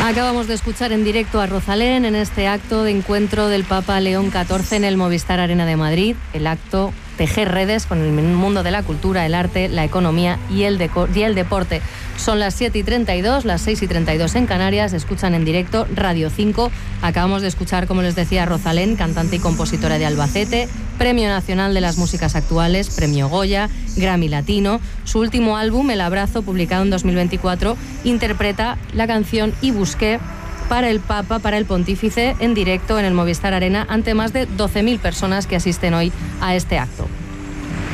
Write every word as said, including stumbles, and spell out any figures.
Acabamos de escuchar en directo a Rosalén en este acto de encuentro del Papa León catorce en el Movistar Arena de Madrid. El acto Tejer redes con el mundo de la cultura, el arte, la economía y el, deco- y el deporte. Son las siete y treinta y dos, las seis y treinta y dos en Canarias. Escuchan en directo Radio cinco. Acabamos de escuchar, como les decía, a Rosalén, cantante y compositora de Albacete, Premio Nacional de las Músicas Actuales, Premio Goya, Grammy Latino. Su último álbum, El Abrazo, publicado en dos mil veinticuatro, interpreta la canción Y Busqué para el Papa, para el Pontífice, en directo en el Movistar Arena ante más de doce mil personas que asisten hoy a este acto.